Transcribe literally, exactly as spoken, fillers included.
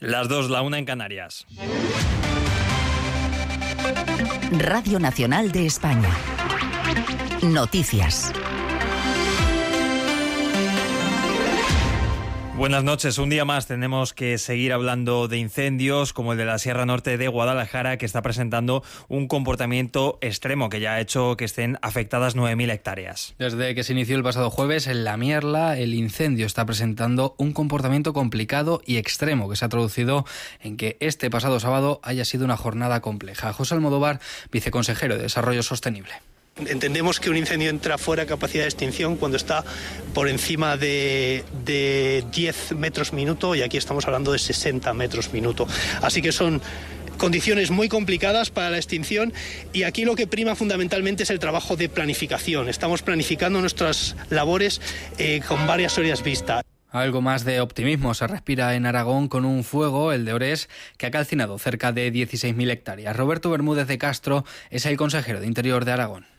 Las dos, la una en Canarias. Radio Nacional de España. Noticias. Buenas noches. Un día más tenemos que seguir hablando de incendios como el de la Sierra Norte de Guadalajara, que está presentando un comportamiento extremo que ya ha hecho que estén afectadas nueve mil hectáreas. Desde que se inició el pasado jueves en La Mierla, el incendio está presentando un comportamiento complicado y extremo que se ha traducido en que este pasado sábado haya sido una jornada compleja. José Almodóvar, viceconsejero de Desarrollo Sostenible. Entendemos que un incendio entra fuera de capacidad de extinción cuando está por encima de, de diez metros minuto, y aquí estamos hablando de sesenta metros minuto. Así que son condiciones muy complicadas para la extinción, y aquí lo que prima fundamentalmente es el trabajo de planificación. Estamos planificando nuestras labores eh, con varias horas vista. Algo más de optimismo se respira en Aragón con un fuego, el de Orés, que ha calcinado cerca de dieciséis mil hectáreas. Roberto Bermúdez de Castro es el consejero de Interior de Aragón.